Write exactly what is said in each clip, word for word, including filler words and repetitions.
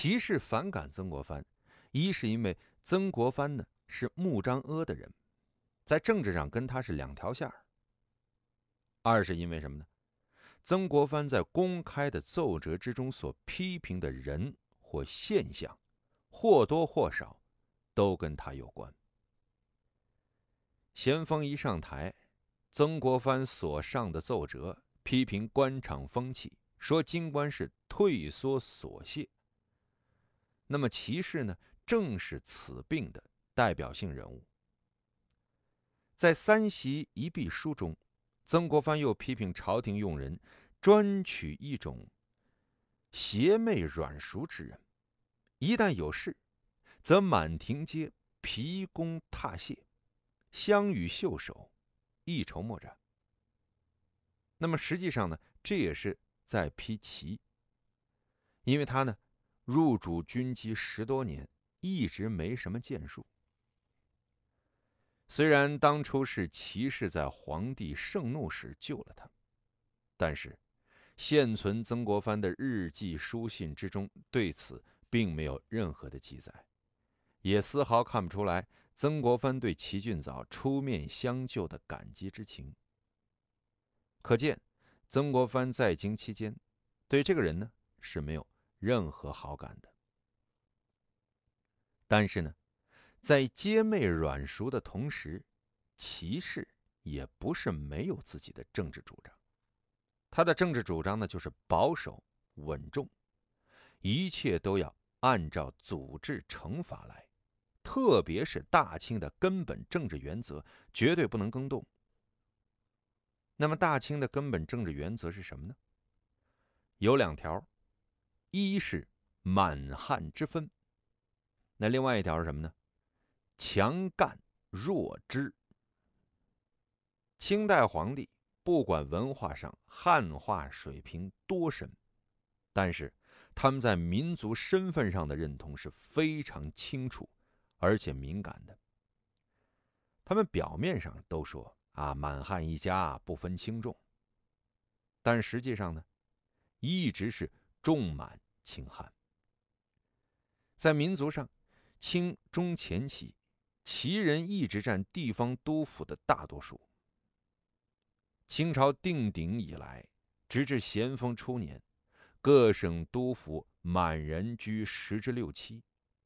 齐氏反感曾国藩，一是因为曾国藩呢是穆彰阿的人，在政治上跟他是两条线儿；二是因为什么呢？曾国藩在公开的奏折之中所批评的人或现象，或多或少都跟他有关。咸丰一上台，曾国藩所上的奏折批评官场风气，说京官是退缩琐懈。那么齐氏呢，正是此病的代表性人物。在三席一弊书中，曾国藩又批评朝廷用人专取一种邪魅软熟之人，一旦有事，则满庭皆皮弓踏谢，相与袖手，一筹莫展。那么实际上呢，这也是在批齐，因为他呢入主军机十多年，一直没什么建树。虽然当初是齐氏在皇帝盛怒时救了他，但是现存曾国藩的日记书信之中对此并没有任何的记载，也丝毫看不出来曾国藩对齐俊藻出面相救的感激之情。可见曾国藩在京期间对这个人呢是没有任何好感的。但是呢，在揭媚软熟的同时，齐氏也不是没有自己的政治主张。他的政治主张呢，就是保守稳重，一切都要按照组织惩罚来，特别是大清的根本政治原则绝对不能更动。那么大清的根本政治原则是什么呢？有两条，一是满汉之分，那另外一条是什么呢？强干弱支。清代皇帝不管文化上汉化水平多深，但是他们在民族身份上的认同是非常清楚而且敏感的。他们表面上都说啊，满汉一家不分轻重，但实际上呢，一直是重满轻汉。在民族上，清中前期，齐人一直占地方督府的大多数。清朝定鼎以来，直至咸丰初年，各省督府满人居十之六七。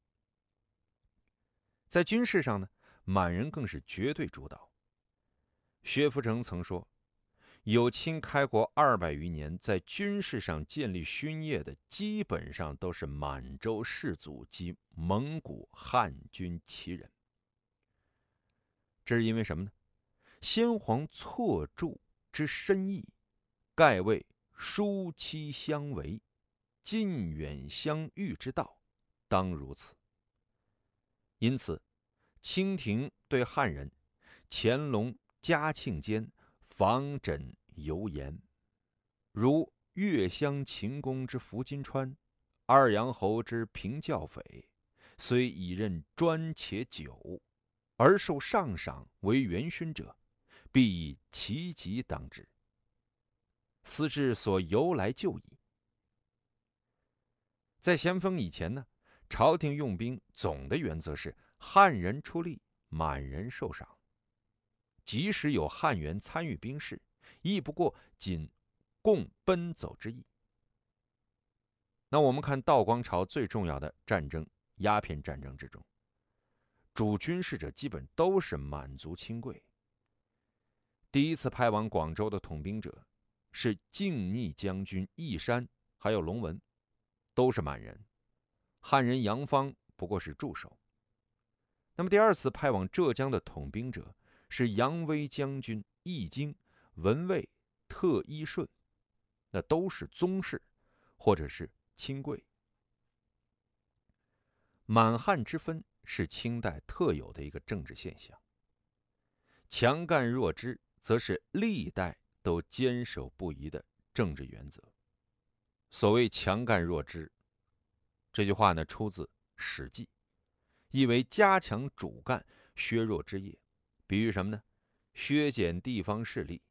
在军事上呢，满人更是绝对主导。薛福成曾说，有清开国二百余年，在军事上建立勋业的，基本上都是满洲士族及蒙古汉军旗人。这是因为什么呢？先皇错注之深意，盖为疏期相违，近远相遇之道，当如此。因此，清廷对汉人乾隆、嘉庆间防诊尤严，如越乡秦公之福金川，二阳侯之平教匪，虽已任专且久，而受上赏为元勋者，必以其疾当之。斯之所由来就矣。在咸丰以前呢，朝廷用兵总的原则是汉人出力，满人受赏。即使有汉员参与兵事，亦不过仅共奔走之意。那我们看道光朝最重要的战争鸦片战争之中，主军事者基本都是满族亲贵。第一次派往广州的统兵者是靖逆将军义山，还有龙文，都是满人。汉人杨芳不过是助手。那么第二次派往浙江的统兵者是扬威将军义经、文卫、特一顺，那都是宗室或者是亲贵。满汉之分是清代特有的一个政治现象，强干弱支则是历代都坚守不移的政治原则。所谓强干弱支，这句话呢出自《史记》，意为加强主干，削弱枝叶。比喻什么呢？削减地方势力，